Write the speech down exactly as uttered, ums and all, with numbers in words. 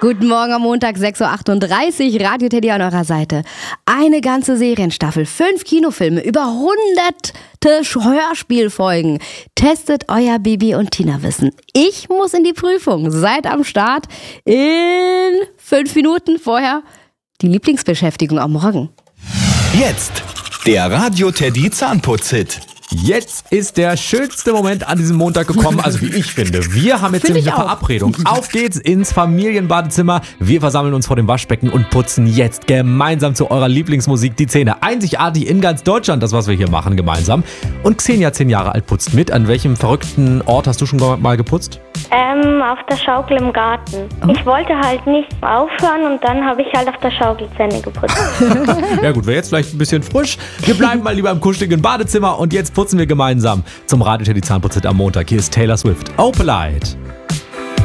Guten Morgen am Montag, sechs Uhr achtunddreißig, Radio Teddy an eurer Seite. Eine ganze Serienstaffel, fünf Kinofilme, über hunderte Hörspielfolgen. Testet euer Bibi und Tina-Wissen. Ich muss in die Prüfung. Seid am Start in fünf Minuten vorher die Lieblingsbeschäftigung am Morgen. Jetzt der Radio Teddy Zahnputz-Hit. Jetzt ist der schönste Moment an diesem Montag gekommen, also wie ich finde. Wir haben jetzt Find nämlich ich eine auch. Verabredung. Auf geht's ins Familienbadezimmer. Wir versammeln uns vor dem Waschbecken und putzen jetzt gemeinsam zu eurer Lieblingsmusik die Zähne. Einzigartig in ganz Deutschland, das was wir hier machen gemeinsam. Und Xenia, zehn Jahre alt, putzt mit. An welchem verrückten Ort hast du schon mal geputzt? Ähm, auf der Schaukel im Garten. Oh. Ich wollte halt nicht aufhören und dann habe ich halt auf der Schaukel Zähne geputzt. Ja gut, wäre jetzt vielleicht ein bisschen frisch. Wir bleiben mal lieber im kuscheligen Badezimmer und jetzt putzen wir gemeinsam zum Radio Teddy Zahnputz-Hit am Montag. Hier ist Taylor Swift. Opalite.